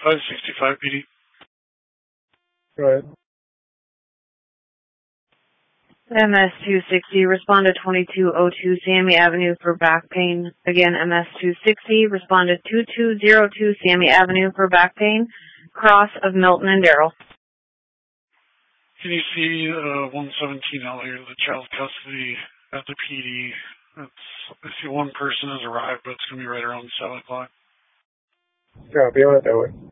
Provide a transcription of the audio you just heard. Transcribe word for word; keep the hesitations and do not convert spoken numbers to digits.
five sixty-five P D. Go ahead. M S two sixty, respond to twenty-two oh two Sammy Avenue for back pain. Again, M S two sixty, respond to twenty-two oh two Sammy Avenue for back pain. Cross of Milton and Darrell. Can you see uh, one seventeen out here, the child custody at the P D? It's, I see one person has arrived, but it's going to be right around seven o'clock. Copy, on it that way.